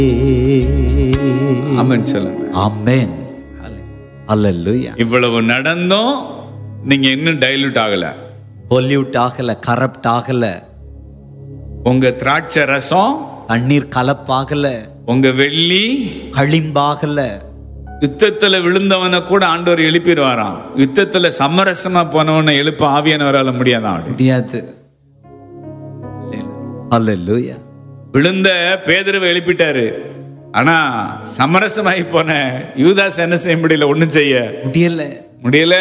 ஆமென் சொல்லுங்க. ஆமென். ஹல்லேலூயா. இவ்வளவு நடந்தும் நீங்க இன்னும் டைலூட் ஆகல, பொல்யூட் ஆகல, கரப்ட் ஆகல, உங்க திராட்சை ரசம் தண்ணீர் கலப்பாகல, உங்க வெள்ளி களிம்பாகல. யுத்தத்துல விழுந்தவனை கூட ஆண்டவர் எழுப்பிடுவாராம். யுத்தத்துல சமரசமா போனவனை எழுப்ப ஆவியானவரால முடியாதான். முடியாது. ஹல்லேலூயா. விழுந்த பேதுருவை எழுப்பிட்டாரு. ஆனா சமரசமாகி போன யூதாஸ் என்ன செய்ய முடியல, ஒண்ணும் செய்ய முடியல.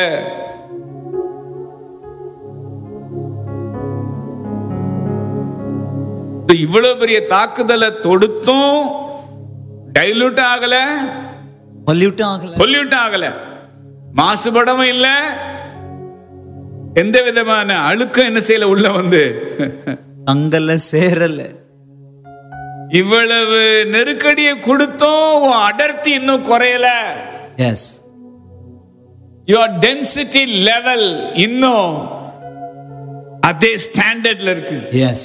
இவ்வளவு பெரிய தாக்குதலை தொடுத்தும் டைலூட் ஆகல, பொல்யூட் ஆகல, மாசுபடவும் இல்ல, எந்த விதமான அழுக்கம் என்ன செய்யல, உள்ள வந்து அங்கல சேரல. இவ்வளவு நெருக்கடியை கொடுத்தும் அடர்த்தி இன்னும் குறையல. எஸ், யுவர் டென்சிட்டி லெவல் இன்னும் அதே ஸ்டாண்டர்ட்ல இருக்கு. எஸ்.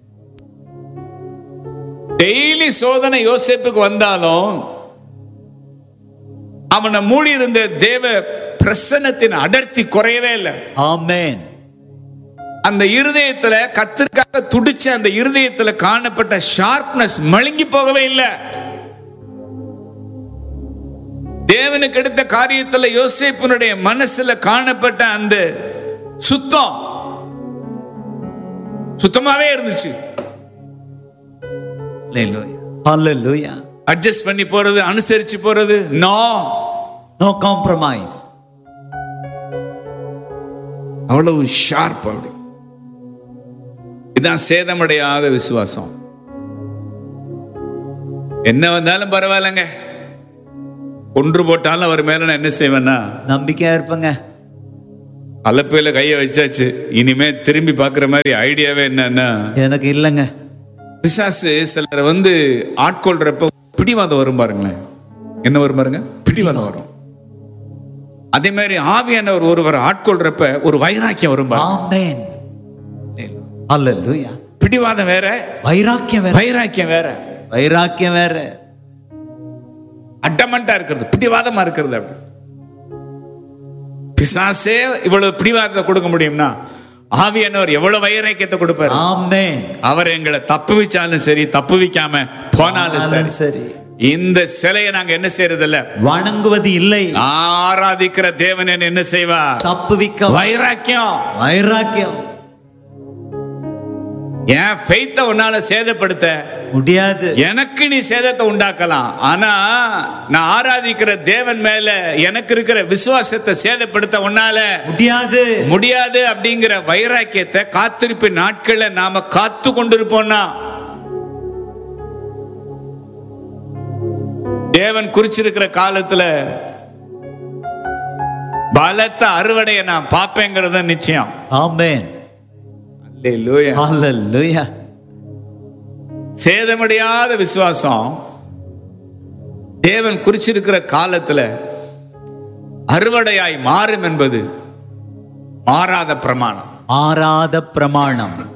டெய்லி சோதனை யோசேப்புக்கு வந்தாலும் அவனை மூடி இருந்த தேவ பிரசன்னத்தின் அடர்த்தி குறையவே இல்லை. ஆமென். அந்த இருதயத்துல கர்த்தருக்காக துடிச்ச அந்த இருதயத்துல காணப்பட்ட ஷார்ப்னஸ் மழுங்கி போகவே இல்லை. தேவனுக்கு எடுத்த காரியத்துல யோசேப்பினுடைய மனசுல காணப்பட்ட அந்த சுத்தமாவே இருந்துச்சு. ஹல்லேலூயா. அட்ஜஸ்ட் பண்ணி போறது, அனுசரிச்சு போறது, நோ காம்ப்ரமைஸ். அவ்வளவு ஷார்ப். அப்படி இதான் சேதமடையாத விசுவாசம். என்ன வந்தாலும் பரவாயில்லைங்க, ஒன்று போட்டாலும் அவர் மேல நான் என்ன செய்வேன்னா நம்பிக்கையா இருப்பேங்க. அலப்பையில கைய வச்சாச்சு, இனிமே திரும்பி பாக்குற மாதிரி ஐடியாவே என்னன்னா எனக்கு இல்லைங்க. பிசாசு சிலர் வந்து ஆட்கொள்றப்ப பிடிவாதம் வரும் பாருங்களேன். என்ன வரும் பாருங்க, பிடிவாதம் வரும். அதே மாதிரி ஆவியானவர் ஒருவர் ஆட்கொள்றப்ப ஒரு வைராக்கியம் வரும் பாருங்க. ஆமென். ஹல்லேலூயா. பிடிவாதம் வேற, வைராக்கியம் வேற. வைராக்கியம் வேற. அட்டமண்டா இருக்கிறது, பிடிவாதமா இருக்கிறது. அப்படி பிசாசே இவ்வளவு பிடிவாதத்தை கொடுக்க முடியும்னா ஆவியானவர் எவ்வளவு வைராக்கியத்தை கொடுப்பாரு. ஆமென். அவர் எங்களை தப்புவிச்சாலும் சரி, தப்புவிக்காம போனாலும் சரி, இந்த சிலையை நாங்க என்ன செய்யறது இல்ல, வணங்குவது இல்லை. ஆராதிக்கிற தேவன் என்ன செய்வார், தப்புவிக்க. வைராக்கியம். என் ஃபெய்த்தை உன்னால சேதப்படுத்த முடியாது. எனக்கு நீ சேதத்தை உண்டாக்கலாம், ஆனா நான் ஆராதிக்கிற தேவன் மேல எனக்கு இருக்கிற விசுவாசத்தை சேதப்படுத்த உன்னால முடியாது அப்படிங்கிற வைராக்கியத்தை காத்திருப்பு நாட்கள்ல நாம காத்து கொண்டிருப்போம்னா தேவன் குறிச்சிருக்கிற காலத்துல பலத்த அறுவடையை நான் பார்ப்பேங்கிறது நிச்சயம். ஆமென். அல்லேலூயா. ஹல்லேலூயா. சேதமடையாத விசுவாசம் தேவன் குறிச்சிருக்கிற காலத்துல அறுவடையாய் மாறும் என்பது மாறாத பிரமாணம்.